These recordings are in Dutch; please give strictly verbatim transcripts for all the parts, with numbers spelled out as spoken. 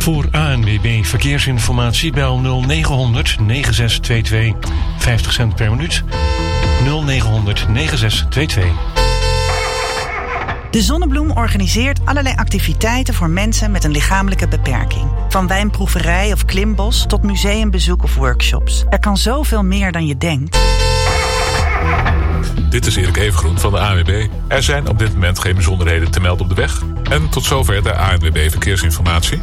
Voor A N W B Verkeersinformatie bel nul negen negen zes twee twee vijftig cent per minuut. nul negen negen zes twee twee. De Zonnebloem organiseert allerlei activiteiten voor mensen met een lichamelijke beperking. Van wijnproeverij of klimbos tot museumbezoek of workshops. Er kan zoveel meer dan je denkt. Dit is Erik Evengroen van de A N W B. Er zijn op dit moment geen bijzonderheden te melden op de weg. En tot zover de A N W B Verkeersinformatie.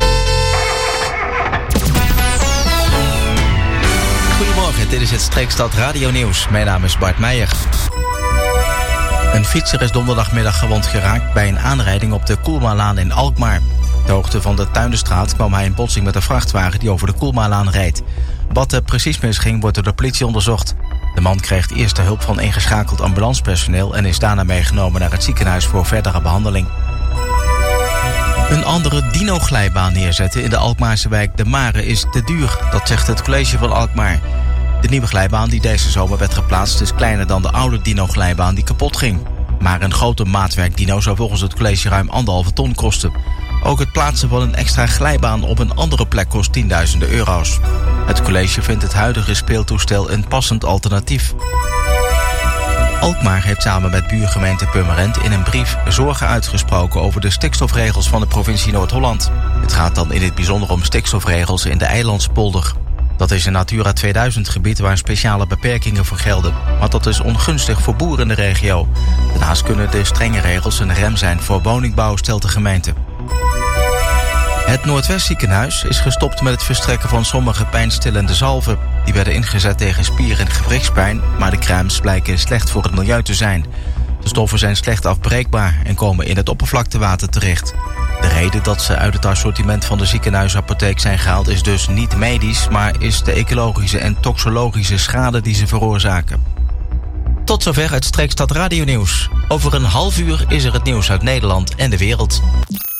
Goedemorgen, dit is het Streekstad Radio Nieuws. Mijn naam is Bart Meijer. Een fietser is donderdagmiddag gewond geraakt bij een aanrijding op de Koelmalaan in Alkmaar. Ter hoogte van de Tuindenstraat kwam hij in botsing met een vrachtwagen die over de Koelmalaan reed. Wat er precies misging wordt door de politie onderzocht. De man kreeg eerste hulp van ingeschakeld ambulancepersoneel en is daarna meegenomen naar het ziekenhuis voor verdere behandeling. Een andere dino-glijbaan neerzetten in de Alkmaarse wijk De Mare is te duur, dat zegt het college van Alkmaar. De nieuwe glijbaan die deze zomer werd geplaatst is kleiner dan de oude dino-glijbaan die kapot ging. Maar een grote maatwerk dino zou volgens het college ruim anderhalve ton kosten. Ook het plaatsen van een extra glijbaan op een andere plek kost tienduizenden euro's. Het college vindt het huidige speeltoestel een passend alternatief. Alkmaar heeft samen met buurgemeente Purmerend in een brief zorgen uitgesproken over de stikstofregels van de provincie Noord-Holland. Het gaat dan in het bijzonder om stikstofregels in de Eilandspolder. Dat is een Natura tweeduizend gebied waar speciale beperkingen voor gelden. Maar dat is ongunstig voor boeren in de regio. Daarnaast kunnen de strenge regels een rem zijn voor woningbouw, stelt de gemeente. Het Noordwestziekenhuis is gestopt met het verstrekken van sommige pijnstillende zalven. Die werden ingezet tegen spier- en gewrichtspijn, maar de crèmes blijken slecht voor het milieu te zijn. De stoffen zijn slecht afbreekbaar en komen in het oppervlaktewater terecht. De reden dat ze uit het assortiment van de ziekenhuisapotheek zijn gehaald is dus niet medisch, maar is de ecologische en toxologische schade die ze veroorzaken. Tot zover het Streekstad Radio Nieuws. Over een half uur is er het nieuws uit Nederland en de wereld.